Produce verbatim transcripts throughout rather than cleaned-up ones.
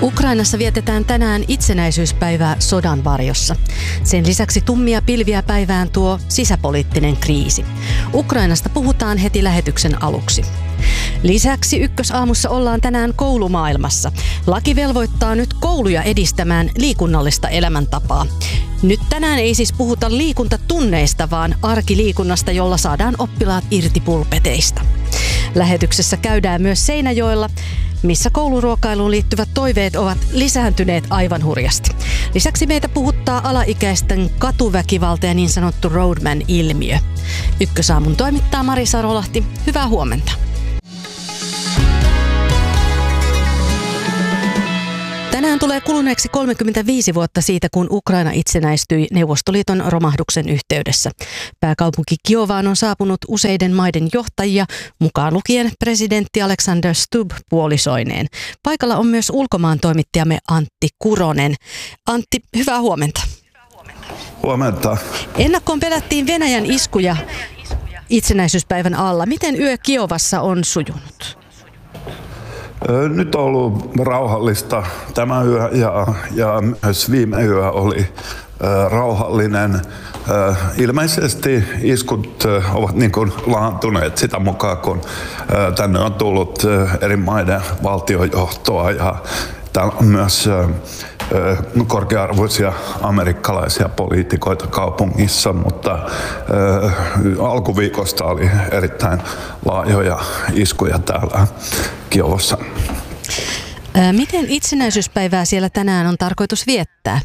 Ukrainassa vietetään tänään itsenäisyyspäivää sodan varjossa. Sen lisäksi tummia pilviä päivään tuo sisäpoliittinen kriisi. Ukrainasta puhutaan heti lähetyksen aluksi. Lisäksi Ykkösaamussa ollaan tänään koulumaailmassa. Laki velvoittaa nyt kouluja edistämään liikunnallista elämäntapaa. Nyt tänään ei siis puhuta liikuntatunneista, vaan arkiliikunnasta, jolla saadaan oppilaat irti pulpeteista. Lähetyksessä käydään myös Seinäjoella, missä kouluruokailuun liittyvät toiveet ovat lisääntyneet aivan hurjasti. Lisäksi meitä puhuttaa alaikäisten katuväkivalta ja niin sanottu Roadman-ilmiö. Ykkösaamun toimittaa Mari Sarolahti. Hyvää huomenta. Tänään tulee kuluneeksi kolmekymmentäviisi vuotta siitä, kun Ukraina itsenäistyi Neuvostoliiton romahduksen yhteydessä. Pääkaupunki Kiovaan on saapunut useiden maiden johtajia, mukaan lukien presidentti Alexander Stubb puolisoineen. Paikalla on myös ulkomaan toimittajamme Antti Kuronen. Antti, hyvää huomenta. Huomenta. Ennakkoon pelättiin Venäjän iskuja itsenäisyyspäivän alla. Miten yö Kiovassa on sujunut? Nyt on ollut rauhallista tämä yö ja, ja myös viime yö oli äh, rauhallinen. Äh, ilmeisesti iskut äh, ovat niin kuin laantuneet sitä mukaan, kun äh, tänne on tullut äh, eri maiden valtiojohtoa ja täällä on myös äh, korkea-arvoisia amerikkalaisia poliitikoita kaupungissa, mutta äh, alkuviikosta oli erittäin laajoja iskuja täällä Kiovassa. Miten itsenäisyyspäivää siellä tänään on tarkoitus viettää?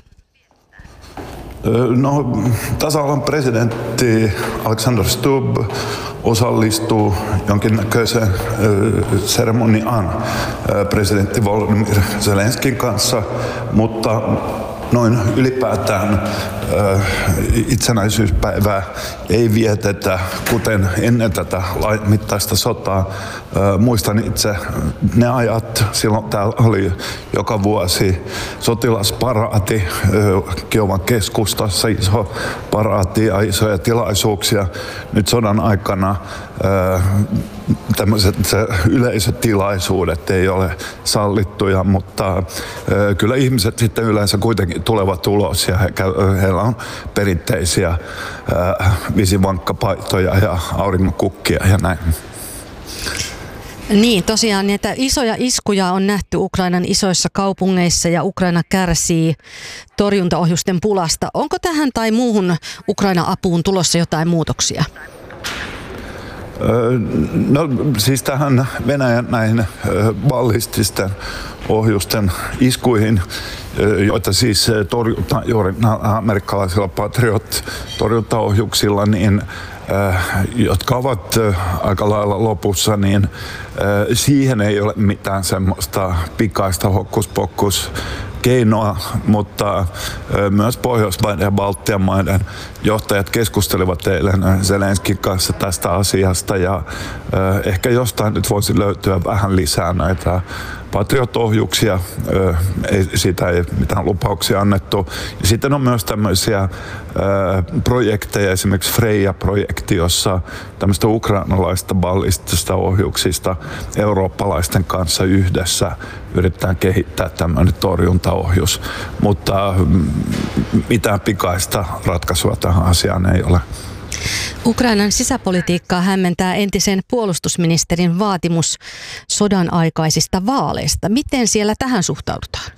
No, tasavallan presidentti Alexander Stubb osallistuu jonkinnäköiseen äh, seremoniaan äh, presidentti Volodymyr Zelenskin kanssa, mutta noin ylipäätään äh, itsenäisyyspäivää ei vietetä, kuten ennen tätä laajamittaista sotaa. Äh, muistan itse ne ajat, silloin täällä oli joka vuosi sotilasparaati äh, Kiovan keskustassa, iso paraati ja isoja tilaisuuksia. Nyt sodan aikana äh, tämmöiset yleisötilaisuudet ei ole sallittuja, mutta äh, kyllä ihmiset sitten yleensä kuitenkin tulevat ulos ja he, heillä on perinteisiä äh, visivankkapaitoja ja auringonkukkia ja näin. Niin, tosiaan niitä isoja iskuja on nähty Ukrainan isoissa kaupungeissa ja Ukraina kärsii torjuntaohjusten pulasta. Onko tähän tai muuhun Ukraina-apuun tulossa jotain muutoksia? No siis tähän Venäjän näihin ballististen ohjusten iskuihin, joita siis torjutaan juuri amerikkalaisilla Patriot-torjuntaohjuksilla, niin jotka ovat aika lailla lopussa, niin siihen ei ole mitään semmoista pikaista hokkuspokkus keinoa, mutta myös Pohjoismaiden ja Baltian maiden johtajat keskustelivat eilen Zelenskin kanssa tästä asiasta ja ehkä jostain nyt voisi löytyä vähän lisää näitä Patriot-ohjuksia, ei, siitä ei mitään lupauksia annettu. Ja sitten on myös tämmöisiä ää, projekteja, esimerkiksi Freja-projekti, jossa tämmöistä ukrainalaista ballistista ohjuksista eurooppalaisten kanssa yhdessä yritetään kehittää tämmöinen torjuntaohjus. Mutta mitään pikaista ratkaisua tähän asiaan ei ole. Ukrainan sisäpolitiikkaa hämmentää entisen puolustusministerin vaatimus sodan aikaisista vaaleista. Miten siellä tähän suhtaudutaan?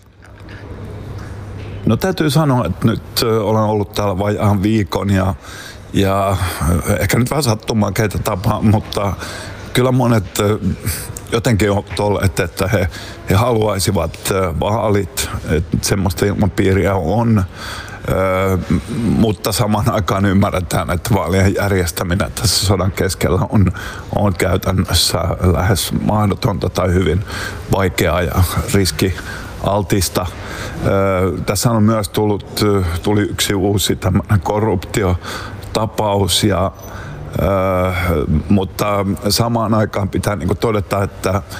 No täytyy sanoa, että nyt olen ollut täällä vajaan viikon ja, ja ehkä nyt vähän sattumaan keitä tapaa, mutta kyllä monet jotenkin ovat olleet, että he, he haluaisivat vaalit, että semmoista ilmapiiriä on. Öö, mutta samaan aikaan ymmärretään, että vaalien järjestäminen tässä sodan keskellä on, on käytännössä lähes mahdotonta tai hyvin vaikeaa ja riskialtista. Öö, tässä on myös tullut, tuli yksi uusi korruptiotapaus, ja, öö, mutta samaan aikaan pitää niin kuin todeta, että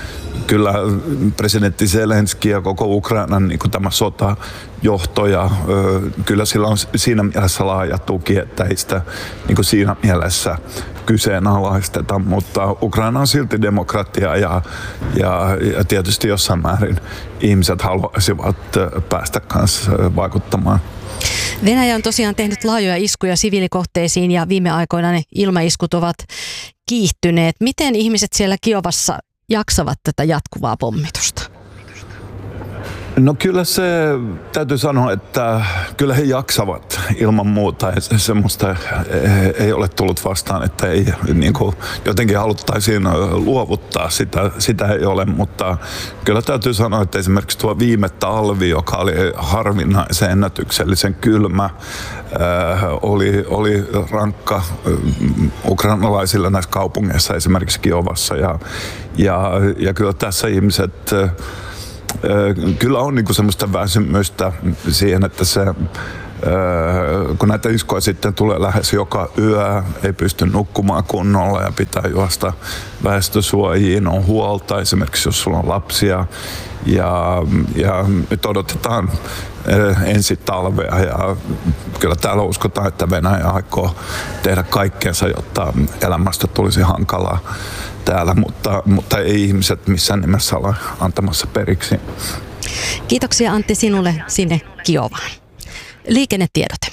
kyllä presidentti Zelenski ja koko Ukrainan niin kuin tämä sotajohto, ja kyllä sillä on siinä mielessä laaja tuki, että ei sitä niin kuin siinä mielessä kyseenalaisteta, mutta Ukraina on silti demokratia ja, ja, ja tietysti jossain määrin ihmiset haluaisivat päästä kanssa vaikuttamaan. Venäjä on tosiaan tehnyt laajoja iskuja siviilikohteisiin ja viime aikoina ne ilmaiskut ovat kiihtyneet. Miten ihmiset siellä Kiovassa jaksavat tätä jatkuvaa pommitusta? No kyllä se, täytyy sanoa, että kyllä he jaksavat ilman muuta. Semmoista ei ole tullut vastaan, että ei niin kuin jotenkin haluttaisiin luovuttaa, sitä, sitä ei ole, mutta kyllä täytyy sanoa, että esimerkiksi tuo viime talvi, joka oli harvinaisen ennätyksellisen kylmä, oli, oli rankka ukrainalaisilla näissä kaupungeissa, esimerkiksi Kiovassa, ja, ja, ja kyllä tässä ihmiset kyllä on niinku semmoista väsymystä siihen, että se, kun näitä iskuja sitten tulee lähes joka yö, ei pysty nukkumaan kunnolla ja pitää juosta väestösuojiin, on huolta, esimerkiksi jos sulla on lapsia. Ja, ja nyt odotetaan ensi talvea, ja kyllä täällä uskotaan, että Venäjä aikoo tehdä kaikkeensa, jotta elämästä tulisi hankalaa täällä, mutta, mutta ei ihmiset missään nimessä ole antamassa periksi. Kiitoksia Antti sinulle sinne Kiovaan. Liikennetiedote.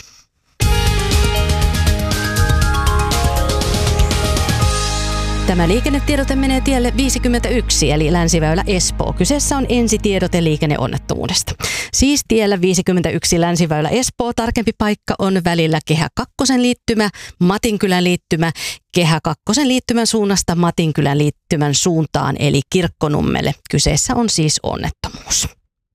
Tämä liikennetiedote menee tielle viisikymmentäyksi, eli Länsiväylä Espoo. Kyseessä on ensitiedote liikenneonnettomuudesta. Siis tiellä viisikymmentäyksi Länsiväylä Espoo. Tarkempi paikka on välillä Kehä kakkosen liittymä, Matinkylän liittymä, Kehä kakkosen liittymän suunnasta Matinkylän liittymän suuntaan, eli Kirkkonummelle. Kyseessä on siis onnettomuus.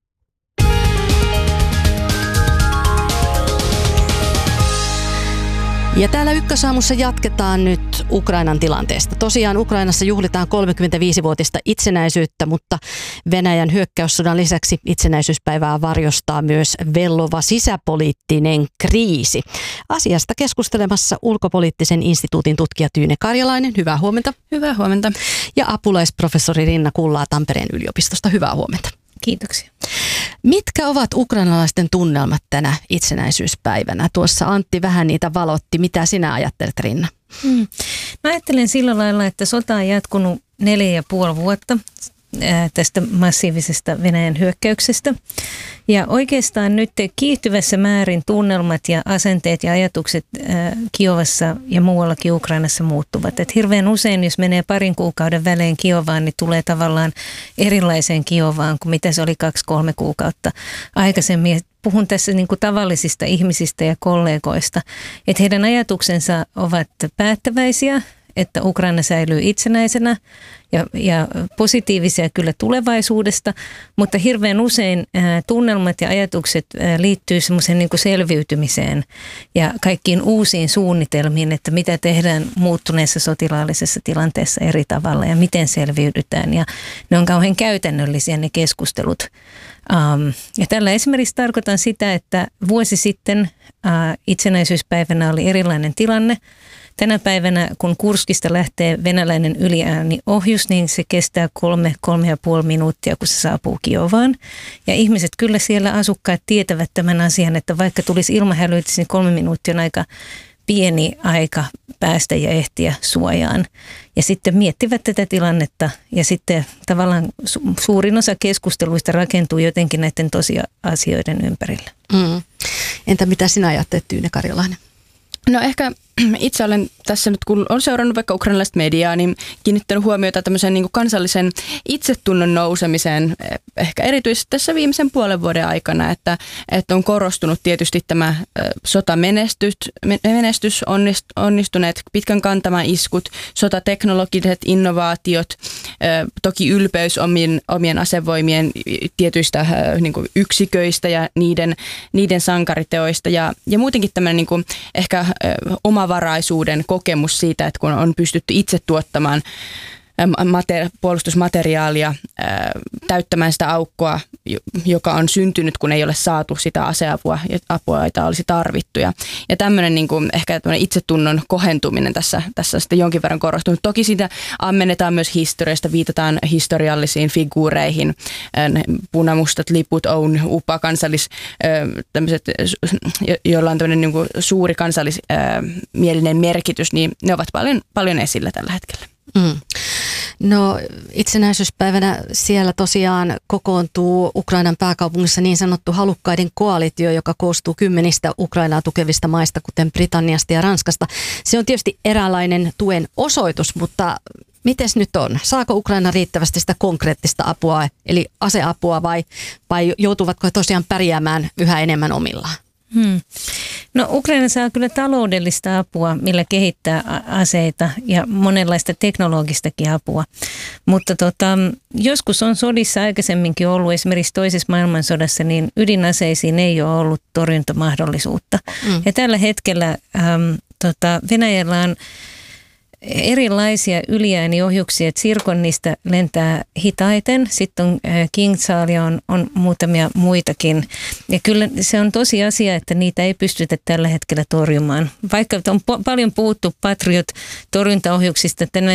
Ja täällä Ykkösaamussa jatketaan nyt Ukrainan tilanteesta. Tosiaan Ukrainassa juhlitaan kolmekymmentäviisivuotista itsenäisyyttä, mutta Venäjän hyökkäyssodan lisäksi itsenäisyyspäivää varjostaa myös vellova sisäpoliittinen kriisi. Asiasta keskustelemassa Ulkopoliittisen instituutin tutkija Tyyne Karjalainen. Hyvää huomenta. Hyvää huomenta. Ja apulaisprofessori Rinna Kullaa Tampereen yliopistosta. Hyvää huomenta. Kiitoksia. Mitkä ovat ukrainalaisten tunnelmat tänä itsenäisyyspäivänä? Tuossa Antti vähän niitä valotti. Mitä sinä ajattelet, Rinna? Hmm. Mä ajattelen sillä lailla, että sota on jatkunut neljä ja puoli vuotta tästä massiivisesta Venäjän hyökkäyksestä. Ja oikeastaan nyt kiihtyvässä määrin tunnelmat ja asenteet ja ajatukset Kiovassa ja muuallakin Ukrainassa muuttuvat. Et hirveän usein, jos menee parin kuukauden välein Kiovaan, niin tulee tavallaan erilaiseen Kiovaan kuin mitä se oli kaksi-kolme kuukautta aikaisemmin. Puhun tässä niin kuin tavallisista ihmisistä ja kollegoista, että heidän ajatuksensa ovat päättäväisiä, että Ukraina säilyy itsenäisenä ja, ja positiivisia kyllä tulevaisuudesta, mutta hirveän usein ää, tunnelmat ja ajatukset ää, liittyy semmoiseen niin kuin selviytymiseen ja kaikkiin uusiin suunnitelmiin, että mitä tehdään muuttuneessa sotilaallisessa tilanteessa eri tavalla ja miten selviydytään. Ja ne on kauhean käytännöllisiä ne keskustelut. Um, ja tällä esimerkiksi tarkoitan sitä, että vuosi sitten uh, itsenäisyyspäivänä oli erilainen tilanne. Tänä päivänä, kun Kurskista lähtee venäläinen yliääniohjus, niin se kestää kolme, kolme ja puoli minuuttia, kun se saapuu Kiovaan. Ja ihmiset kyllä siellä asukkaat tietävät tämän asian, että vaikka tulisi ilmahälytys, niin kolme minuuttia on aika pieni aika päästä ja ehtiä suojaan. Ja sitten miettivät tätä tilannetta ja sitten tavallaan su- suurin osa keskusteluista rakentuu jotenkin näiden tosiasioiden ympärillä. Mm. Entä mitä sinä ajattelet, Tyyne Karjalainen? No ehkä itse olen tässä nyt, kun olen seurannut vaikka ukrainalaista mediaa, niin kiinnittänyt huomiota tämmöisen niin kuin kansallisen itsetunnon nousemiseen ehkä erityisesti tässä viimeisen puolen vuoden aikana, että, että on korostunut tietysti tämä sotamenestys, menestys, onnistuneet pitkän kantaman iskut, sotateknologiset innovaatiot, toki ylpeys omien, omien asevoimien tietyistä niin kuin yksiköistä ja niiden, niiden sankariteoista ja, ja muutenkin tämmöinen niin kuin ehkä oma omavaraisuuden kokemus siitä, että kun on pystytty itse tuottamaan mater- puolustusmateriaalia ää, täyttämään sitä aukkoa, joka on syntynyt, kun ei ole saatu sitä aseapua, apua, jota olisi tarvittu. Ja, ja tämmöinen niin kuin, ehkä tämmöinen itsetunnon kohentuminen tässä, tässä on sitten jonkin verran korostunut. Toki siitä ammennetaan myös historiasta, viitataan historiallisiin figuureihin, ää, punamustat liput, Oun, U P A, kansallis, ää, tämmöiset, joilla on tämmöinen niin kuin suuri kansallismielinen merkitys, niin ne ovat paljon, paljon esillä tällä hetkellä. Mm. No itsenäisyyspäivänä siellä tosiaan kokoontuu Ukrainan pääkaupungissa niin sanottu halukkaiden koalitio, joka koostuu kymmenistä Ukrainaa tukevista maista, kuten Britanniasta ja Ranskasta. Se on tietysti eräänlainen tuen osoitus, mutta mites nyt on? Saako Ukraina riittävästi sitä konkreettista apua, eli aseapua, vai, vai joutuvatko he tosiaan pärjäämään yhä enemmän omillaan? Hmm. No Ukraina saa kyllä taloudellista apua, millä kehittää aseita ja monenlaista teknologistakin apua. Mutta tota, joskus on sodissa aikaisemminkin ollut, esimerkiksi toisessa maailmansodassa, niin ydinaseisiin ei ole ollut torjuntamahdollisuutta. Hmm. Ja tällä hetkellä äm, tota, Venäjällä on erilaisia yliääniohjuksia, että Zirkonista lentää hitaiten, sitten on Kingsalia, on, on muutamia muitakin. Ja kyllä se on tosi asia, että niitä ei pystytä tällä hetkellä torjumaan. Vaikka on po- paljon puhuttu Patriot-torjuntaohjuksista, että